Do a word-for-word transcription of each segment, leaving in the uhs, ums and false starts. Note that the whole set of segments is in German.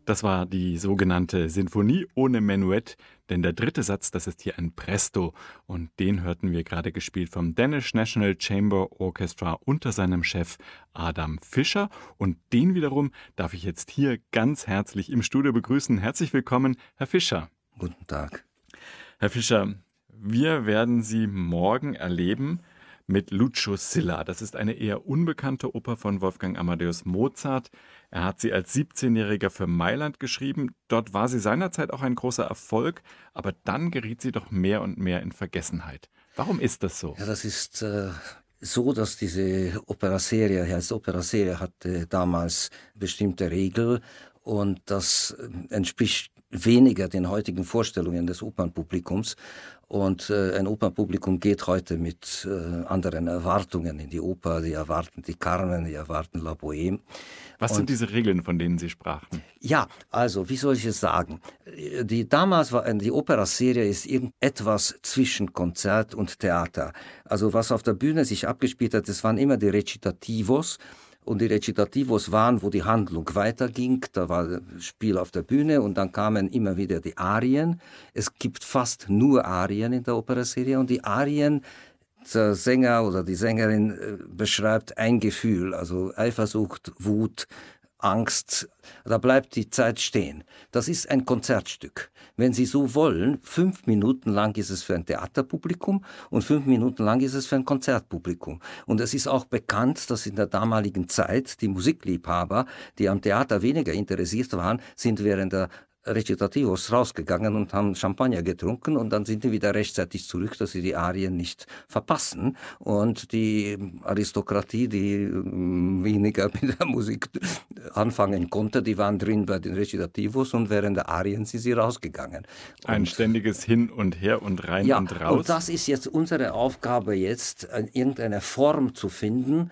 Das war die sogenannte Sinfonie ohne Menuett, denn der dritte Satz, das ist hier ein Presto und den hörten wir gerade gespielt vom Danish National Chamber Orchestra unter seinem Chef Adam Fischer und den wiederum darf ich jetzt hier ganz herzlich im Studio begrüßen. Herzlich willkommen, Herr Fischer. Guten Tag. Herr Fischer, wir werden Sie morgen erleben mit Lucio Silla. Das ist eine eher unbekannte Oper von Wolfgang Amadeus Mozart. Er hat sie als siebzehnjähriger für Mailand geschrieben. Dort war sie seinerzeit auch ein großer Erfolg, aber dann geriet sie doch mehr und mehr in Vergessenheit. Warum ist das so? Ja, das ist äh, so, dass diese Opera-Serie, heißt Opera-Serie, hatte damals bestimmte Regeln und das entspricht weniger den heutigen Vorstellungen des Opernpublikums. Und äh, ein Opernpublikum geht heute mit äh, anderen Erwartungen in die Oper. Die erwarten die Carmen, die erwarten La Bohème. Was Und, sind diese Regeln, von denen Sie sprachen? Ja, also, wie soll ich es sagen? Die, damals war die Opera-Serie ist irgendetwas zwischen Konzert und Theater. Also was auf der Bühne sich abgespielt hat, das waren immer die Recitativos. Und die Recitativos waren, wo die Handlung weiterging. Da war das Spiel auf der Bühne und dann kamen immer wieder die Arien. Es gibt fast nur Arien in der Operaserie und die Arien, der Sänger oder die Sängerin äh, beschreibt ein Gefühl, also Eifersucht, Wut, Angst, da bleibt die Zeit stehen. Das ist ein Konzertstück. Wenn Sie so wollen, fünf Minuten lang ist es für ein Theaterpublikum und fünf Minuten lang ist es für ein Konzertpublikum. Und es ist auch bekannt, dass in der damaligen Zeit die Musikliebhaber, die am Theater weniger interessiert waren, sind während der Recitativos rausgegangen und haben Champagner getrunken und dann sind die wieder rechtzeitig zurück, dass sie die Arien nicht verpassen. Und die Aristokratie, die weniger mit der Musik anfangen konnte, die waren drin bei den Recitativos und während der Arien sind sie rausgegangen. Und ein ständiges Hin und Her und rein ja, und raus. Und das ist jetzt unsere Aufgabe, jetzt irgendeine Form zu finden,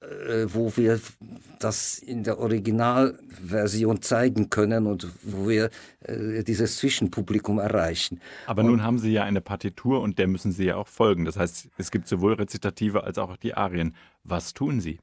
wo wir das in der Originalversion zeigen können und wo wir äh, dieses Zwischenpublikum erreichen. Aber und nun haben Sie ja eine Partitur und der müssen Sie ja auch folgen. Das heißt, es gibt sowohl Rezitative als auch die Arien. Was tun Sie?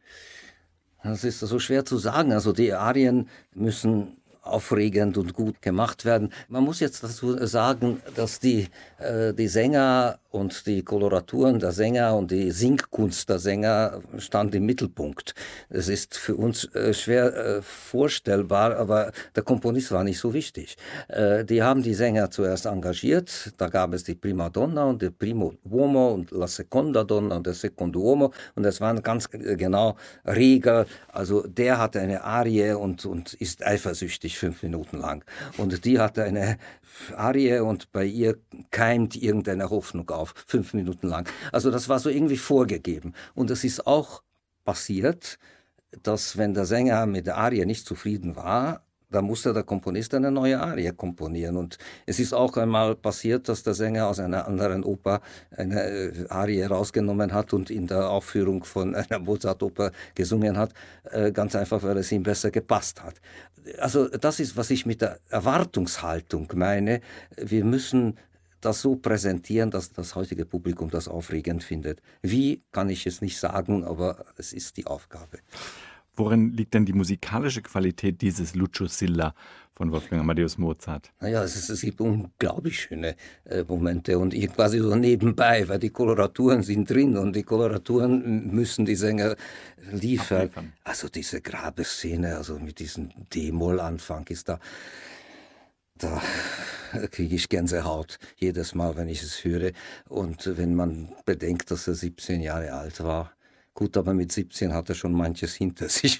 Das ist so schwer zu sagen. Also die Arien müssen aufregend und gut gemacht werden. Man muss jetzt dazu sagen, dass die, äh, die Sänger und die Koloraturen der Sänger und die Singkunst der Sänger stand im Mittelpunkt. Es ist für uns äh, schwer äh, vorstellbar, aber der Komponist war nicht so wichtig. Äh, die haben die Sänger zuerst engagiert, da gab es die Prima Donna und die Primo Uomo und La Seconda Donna und der Secondo Uomo und das waren ganz äh, genau Regeln. Also der hatte eine Arie und, und ist eifersüchtig fünf Minuten lang. Und die hatte eine Arie und bei ihr keimt irgendeine Hoffnung auf, fünf Minuten lang. Also das war so irgendwie vorgegeben. Und es ist auch passiert, dass wenn der Sänger mit der Arie nicht zufrieden war, da musste der Komponist eine neue Arie komponieren. Und es ist auch einmal passiert, dass der Sänger aus einer anderen Oper eine Arie rausgenommen hat und in der Aufführung von einer Mozart-Oper gesungen hat, ganz einfach, weil es ihm besser gepasst hat. Also das ist, was ich mit der Erwartungshaltung meine. Wir müssen das so präsentieren, dass das heutige Publikum das aufregend findet. Wie, kann ich es nicht sagen, aber es ist die Aufgabe. Worin liegt denn die musikalische Qualität dieses Lucio Silla von Wolfgang Amadeus Mozart? Naja, es, ist, es gibt unglaublich schöne äh, Momente und ich quasi so nebenbei, weil die Koloraturen sind drin und die Koloraturen müssen die Sänger liefern. Abliefern. Also diese Grabeszene, also mit diesem D-Moll-Anfang ist da, da kriege ich Gänsehaut jedes Mal, wenn ich es höre. Und wenn man bedenkt, dass er siebzehn Jahre alt war, gut, aber mit siebzehn hat er schon manches hinter sich.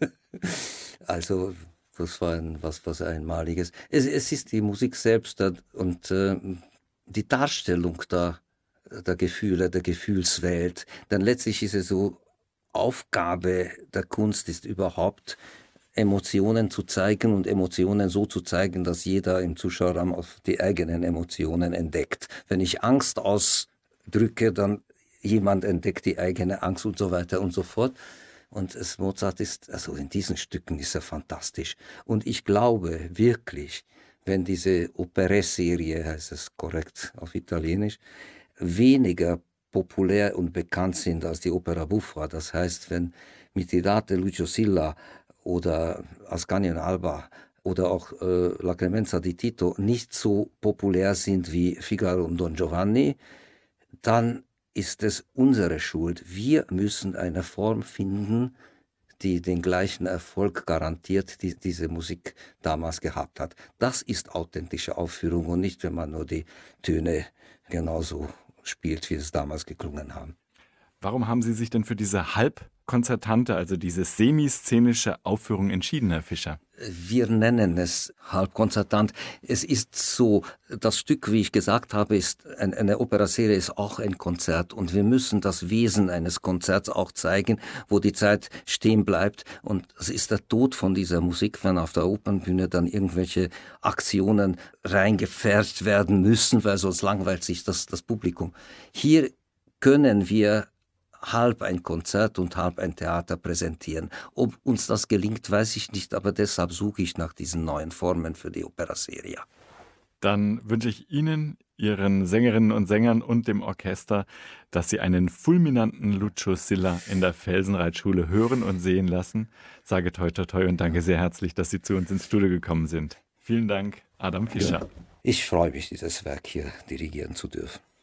Also das war ein, was, was Einmaliges. Es, es ist die Musik selbst und äh, die Darstellung der, der Gefühle, der Gefühlswelt. Denn letztlich ist es so, Aufgabe der Kunst ist überhaupt, Emotionen zu zeigen und Emotionen so zu zeigen, dass jeder im Zuschauerraum auf die eigenen Emotionen entdeckt. Wenn ich Angst ausdrücke, dann jemand entdeckt die eigene Angst und so weiter und so fort. Und es, Mozart ist, also in diesen Stücken ist er fantastisch. Und ich glaube wirklich, wenn diese Operette-Serie, heißt es korrekt auf Italienisch, weniger populär und bekannt sind als die Opera Buffa, das heißt, wenn Mithridate, Lucio Silla oder Ascanio und Alba oder auch äh, La Clemenza di Tito nicht so populär sind wie Figaro und Don Giovanni, dann ist es unsere Schuld. Wir müssen eine Form finden, die den gleichen Erfolg garantiert, die diese Musik damals gehabt hat. Das ist authentische Aufführung und nicht, wenn man nur die Töne genauso spielt, wie es damals geklungen haben. Warum haben Sie sich denn für diese halbkonzertante, also diese semiszenische Aufführung entschieden, Herr Fischer? Wir nennen es halbkonzertant. Es ist so, das Stück, wie ich gesagt habe, ist ein, eine Operaserie ist auch ein Konzert und wir müssen das Wesen eines Konzerts auch zeigen, wo die Zeit stehen bleibt, und es ist der Tod von dieser Musik, wenn auf der Opernbühne dann irgendwelche Aktionen reingepfercht werden müssen, weil sonst langweilt sich das, das Publikum. Hier können wir halb ein Konzert und halb ein Theater präsentieren. Ob uns das gelingt, weiß ich nicht, aber deshalb suche ich nach diesen neuen Formen für die Opera Seria. Dann wünsche ich Ihnen, Ihren Sängerinnen und Sängern und dem Orchester, dass Sie einen fulminanten Lucio Silla in der Felsenreitschule hören und sehen lassen. Sage toi toi toi und danke sehr herzlich, dass Sie zu uns ins Studio gekommen sind. Vielen Dank, Adam Fischer. Ja, ich freue mich, dieses Werk hier dirigieren zu dürfen.